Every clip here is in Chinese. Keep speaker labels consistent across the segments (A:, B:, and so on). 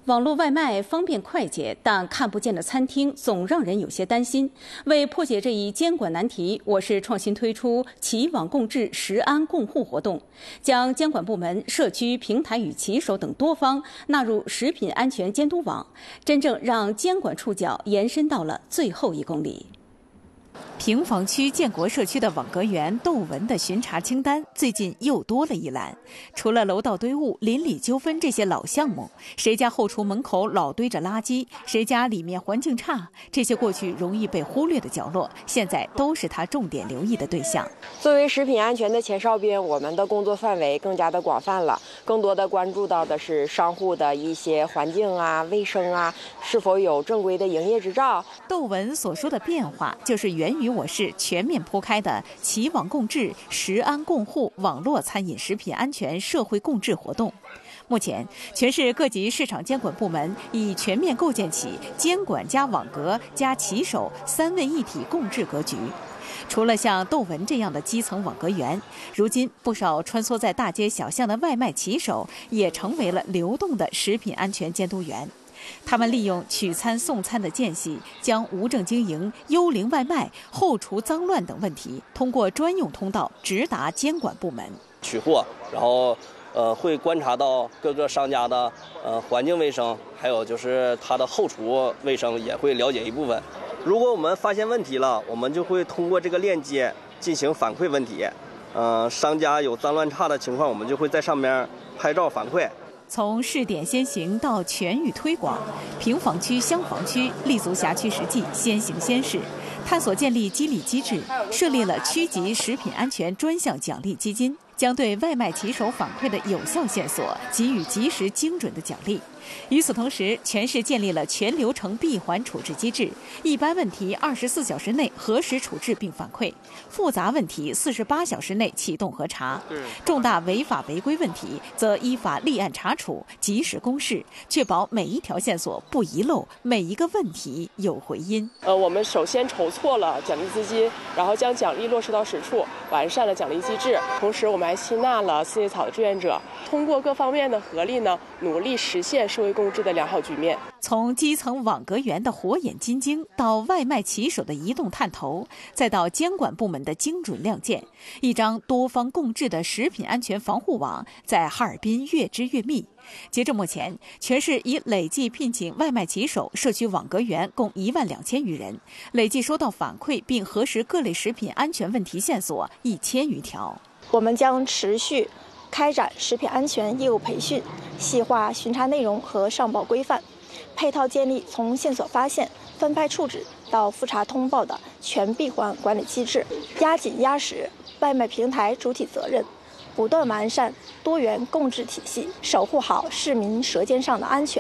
A: 网络外卖方便快捷，但看不见的餐厅总让人有些担心。为破解这一监管难题，我市创新推出齐网共治、食安共护活动，将监管部门、社区、平台与骑手等多方纳入食品安全监督网，真正让监管触角延伸到了最后1公里。
B: 平房区建国社区的网格员窦文的巡查清单最近又多了一栏。除了楼道堆物、邻里纠纷这些老项目，谁家后厨门口老堆着垃圾，谁家里面环境差，这些过去容易被忽略的角落，现在都是他重点留意的对象。
C: 作为食品安全的前哨兵，我们的工作范围更加的广泛了，更多的关注到的是商户的一些环境啊、卫生啊，是否有正规的营业执照。
B: 窦文所说的变化，就是源于我市全面铺开的齐网共治、食安共护网络餐饮食品安全社会共治活动。目前，全市各级市场监管部门已全面构建起监管加网格加骑手3位一体共治格局。除了像窦文这样的基层网格员，如今不少穿梭在大街小巷的外卖骑手也成为了流动的食品安全监督员。他们利用取餐送餐的间隙，将无证经营、幽灵外卖、后厨脏乱等问题通过专用通道直达监管部门。
D: 取货，然后会观察到各个商家的环境卫生，还有就是他的后厨卫生也会了解一部分。如果我们发现问题了，我们就会通过这个链接进行反馈问题。商家有脏乱差的情况，我们就会在上面拍照反馈。
B: 从试点先行到全域推广，平房区、厢房区立足辖区实际，先行先试，探索建立激励机制，设立了区级食品安全专项奖励基金，将对外卖骑手反馈的有效线索给予及时精准的奖励。与此同时，全市建立了全流程闭环处置机制，一般问题24小时内核实处置并反馈，复杂问题48小时内启动核查，重大违法违规问题则依法立案查处，及时公示，确保每一条线索不遗漏，每一个问题有回音。
E: 我们首先筹措了奖励资金，然后将奖励落实到实处，完善了奖励机制，同时我们还吸纳了四叶草的志愿者，通过各方面的合力呢，努力实现社会共治的良好局面。
B: 从基层网格员的火眼金睛，到外卖骑手的移动探头，再到监管部门的精准亮剑，一张多方共治的食品安全防护网在哈尔滨越织越密。截至目前，全市已累计聘请外卖骑手、社区网格员共12000余人，累计收到反馈并核实各类食品安全问题线索1000余条。
F: 我们将持续开展食品安全业务培训，细化巡查内容和上报规范，配套建立从线索发现、分派处置到复查通报的全闭环管理机制，压紧压实外卖平台主体责任，不断完善多元共治体系，守护好市民舌尖上的安全。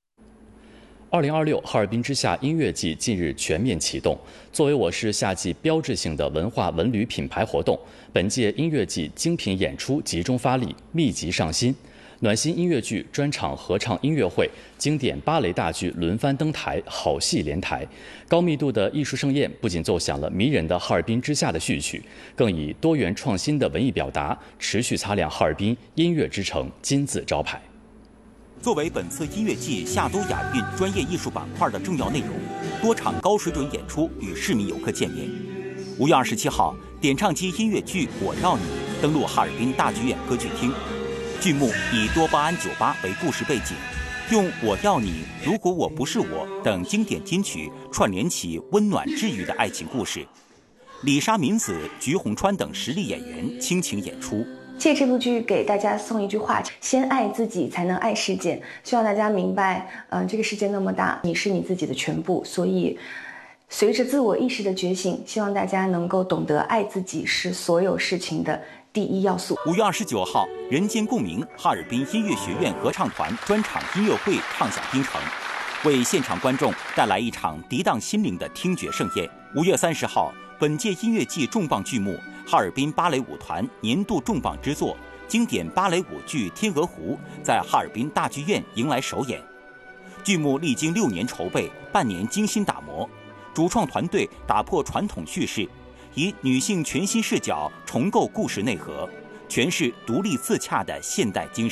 G: 2026哈尔滨之夏音乐季近日全面启动。作为我市夏季标志性的文化文旅品牌活动，本届音乐季精品演出集中发力，密集上新。暖心音乐剧、专场合唱音乐会、经典芭蕾大剧轮番登台，好戏连台。高密度的艺术盛宴不仅奏响了迷人的哈尔滨之夏的序曲，更以多元创新的文艺表达，持续擦亮哈尔滨音乐之城金字招牌。
H: 作为本次音乐季夏都亚运专业艺术板块的重要内容，多场高水准演出与市民游客见面。5月27号，点唱机音乐剧《我要你》登陆哈尔滨大剧院歌剧厅。剧目以多巴胺酒吧为故事背景，用《我要你》《如果我不是我》等经典金曲串联起温暖治愈的爱情故事。李莎、敏子、菊红川等实力演员倾情演出。
I: 借这部剧给大家送一句话：先爱自己，才能爱世界。希望大家明白，这个世界那么大，你是你自己的全部。所以，随着自我意识的觉醒，希望大家能够懂得爱自己是所有事情的第一要素。
H: 5月29号，人间共鸣哈尔滨音乐学院合唱团专场音乐会唱响滨城，为现场观众带来一场涤荡心灵的听觉盛宴。5月30号，本届音乐季重磅剧目哈尔滨芭蕾舞团年度重磅之作经典芭蕾舞剧《天鹅湖》在哈尔滨大剧院迎来首演。剧目历经6年筹备，半年精心打磨，主创团队打破传统叙事，以女性全新视角重构故事内核，诠释独立自洽的现代精神。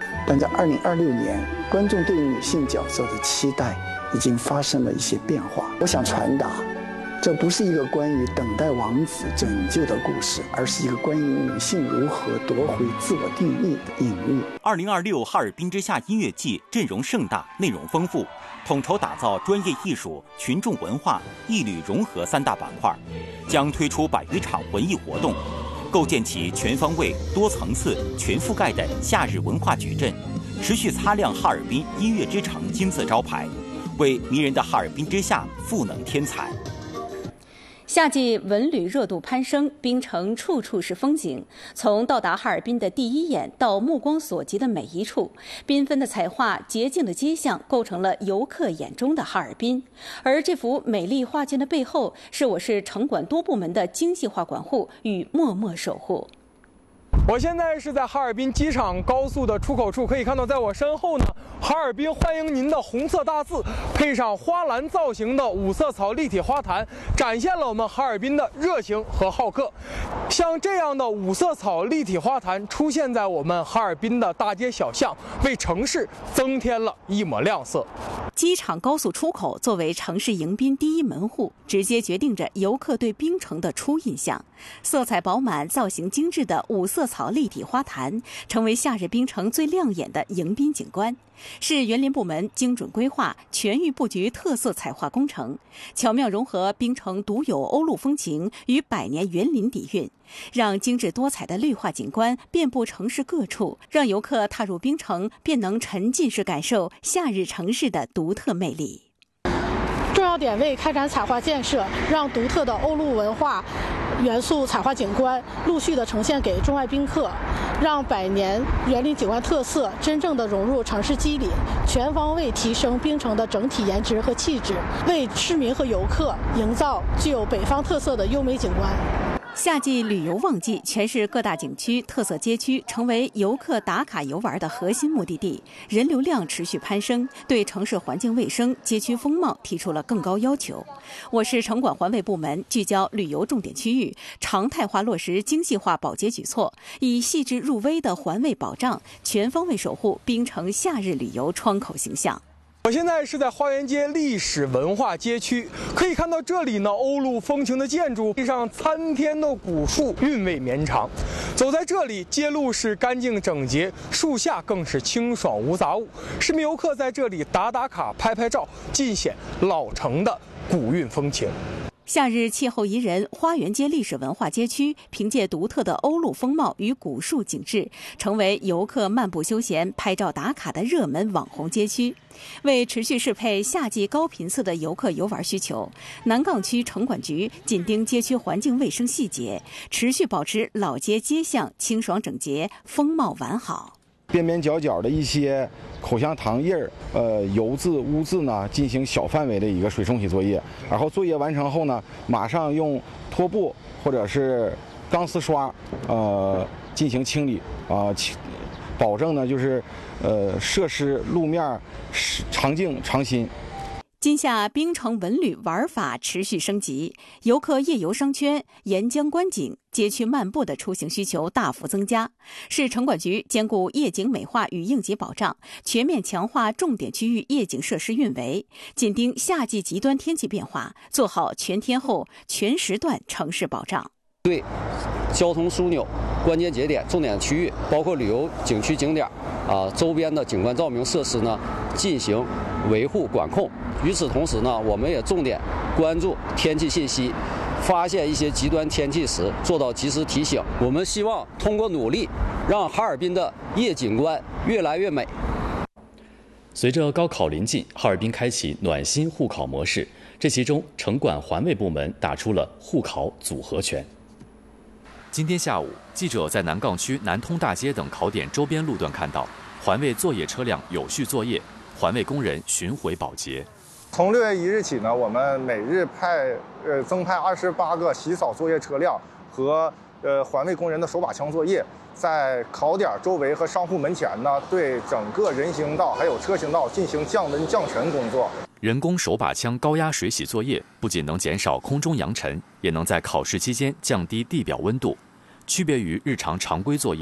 J: 但在2026年，观众对于女性角色的期待已经发生了一些变化。我想传达，这不是一个关于等待王子拯救的故事，而是一个关于女性如何夺回自我定义的隐喻。
H: 2026哈尔滨之夏音乐季阵容盛大，内容丰富，统筹打造专业艺术、群众文化、艺旅融合3大板块，将推出100余场文艺活动，构建起全方位、多层次、全覆盖的夏日文化矩阵，持续擦亮哈尔滨音乐之城金字招牌，为迷人的哈尔滨之夏赋能添彩。
A: 夏季文旅热度攀升，冰城处处是风景。从到达哈尔滨的第一眼到目光所及的每一处，缤纷的彩画、洁净的街巷，构成了游客眼中的哈尔滨。而这幅美丽画卷的背后，是我市城管多部门的精细化管护与默默守护。
K: 我现在是在哈尔滨机场高速的出口处，可以看到在我身后呢，哈尔滨欢迎您的红色大字，配上花篮造型的5色草立体花坛，展现了我们哈尔滨的热情和好客。像这样的5色草立体花坛出现在我们哈尔滨的大街小巷，为城市增添了一抹亮色。
B: 机场高速出口作为城市迎宾第一门户，直接决定着游客对冰城的初印象。色彩饱满、造型精致的5色草立体花坛，成为夏日冰城最亮眼的迎宾景观，是园林部门精准规划、全域布局特色彩画工程，巧妙融合冰城独有欧陆风情与百年园林底蕴，让精致多彩的绿化景观遍布城市各处，让游客踏入冰城便能沉浸式感受夏日城市的独特魅力。
L: 重要点位开展彩画建设，让独特的欧陆文化元素彩画景观陆续的呈现给中外宾客，让百年园林景观特色真正的融入城市肌理，全方位提升冰城的整体颜值和气质，为市民和游客营造具有北方特色的优美景观。
B: 夏季旅游旺季，全市各大景区、特色街区成为游客打卡游玩的核心目的地，人流量持续攀升，对城市环境卫生、街区风貌提出了更高要求。我市城管环卫部门聚焦旅游重点区域，常态化落实精细化保洁举措，以细致入微的环卫保障，全方位守护冰城夏日旅游窗口形象。
K: 我现在是在花园街历史文化街区，可以看到这里呢欧陆风情的建筑，地上参天的古树韵味绵长。走在这里，街路是干净整洁，树下更是清爽无杂物。市民游客在这里打卡、拍照，尽显老城的古韵风情。
B: 夏日气候宜人，花园街历史文化街区凭借独特的欧陆风貌与古树景致，成为游客漫步休闲、拍照打卡的热门网红街区。为持续适配夏季高频次的游客游玩需求，南岗区城管局紧盯街区环境卫生细节，持续保持老街街巷清爽整洁、风貌完好。
M: 边边角角的一些口香糖印儿、油渍、污渍呢，进行小范围的一个水冲洗作业。然后作业完成后呢，马上用拖布或者是钢丝刷，进行清理保证呢就是设施路面常净常新。
B: 今夏冰城文旅玩法持续升级，游客夜游商圈、沿江观景、街区漫步的出行需求大幅增加。市城管局兼顾夜景美化与应急保障，全面强化重点区域夜景设施运维，紧盯夏季极端天气变化，做好全天候、全时段城市保障。
N: 对交通枢纽、关键节点、重点区域，包括旅游景区景点周边的景观照明设施呢，进行维护管控。与此同时呢，我们也重点关注天气信息，发现一些极端天气时做到及时提醒。我们希望通过努力，让哈尔滨的夜景观越来越美。
G: 随着高考临近，哈尔滨开启暖心护考模式，这其中城管环卫部门打出了护考组合拳。今天下午，记者在南岗区南通大街等考点周边路段看到，环卫作业车辆有序作业，环卫工人巡回保洁。
O: 从6月1日起呢，我们每日增派28个洗扫作业车辆和环卫工人的手把枪作业，在考点周围和商户门前呢，对整个人行道还有车行道进行降温降尘工作。
G: 人工手把枪高压水洗作业不仅能减少空中扬尘，也能在考试期间降低地表温度。区别于日常常规作业，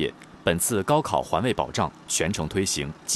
G: 本次高考环卫保障全程推行